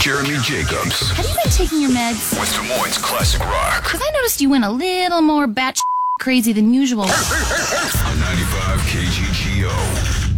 Jeremy Jacobs. Have you been taking your meds? With Des Moines Classic Rock. Because I noticed you went a little more batshit crazy than usual. On 95 KGGO.